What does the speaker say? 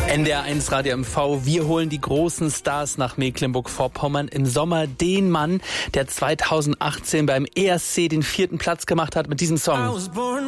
NDR1 Radio MV, wir holen die großen Stars nach Mecklenburg-Vorpommern. Im Sommer den Mann, der 2018 beim ESC den 4. Platz gemacht hat mit diesem Song.